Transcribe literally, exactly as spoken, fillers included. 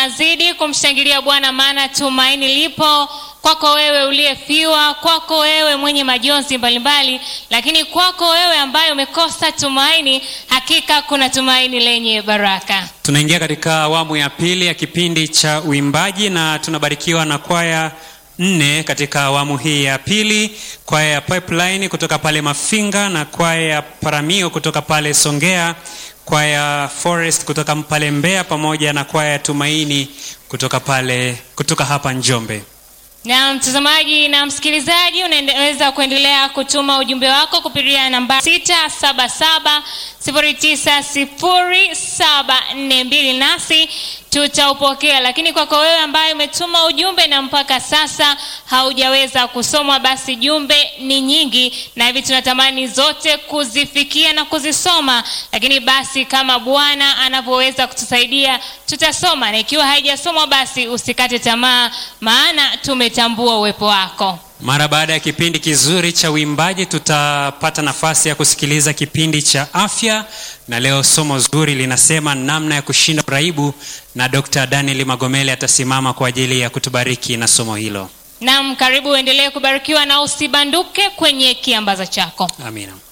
tunazidi kumshangilia Bwana, maana tumaini lipo kwako wewe uliyefiwa, kwako wewe mwenye majonzi mbalimbali, lakini kwako wewe ambaye umekosa tumaini, hakika kuna tumaini lenye baraka. Tunaingia katika awamu ya pili ya kipindi cha uimbaji na tunabarikiwa na kwaya nne katika awamu hii ya pili. Kwaya ya Pipeline kutoka pale Mafinga, na kwaya ya Paramio kutoka pale Songea, kwaya ya Forest kutoka pale Mbeya, pamoja na kwaya ya Tumaini kutoka pale kutoka hapa Njombe. Na mtazamaji na msikilizaji, unaweza kuendelea kutuma ujumbe wako kupitia namba sita saba saba sifuri tisa sifuri saba nne mbili, nasi tutaupokea. Lakini kwako wewe ambaye umetuma ujumbe na mpaka sasa haujaweza kusomwa, basi jumbe ni nyingi na hivi tunatamani zote kuzifikia na kuzisoma, lakini basi kama Bwana anavyoweza kutusaidia tutasoma, na ikiwa haijasomwa basi usikate tamaa, maana tumetambua uwepo wako. Mara baada ya kipindi kizuri cha uimbaji tutapata nafasi ya kusikiliza kipindi cha afya, na leo somo zuri linasema namna ya kushinda uraibu, na Doctor Daniel Magomele atasimama kwa ajili ya kutubariki na somo hilo. Naam, karibu uendelee kubarikiwa na usibanduke kwenye kiambaza chako. Amina.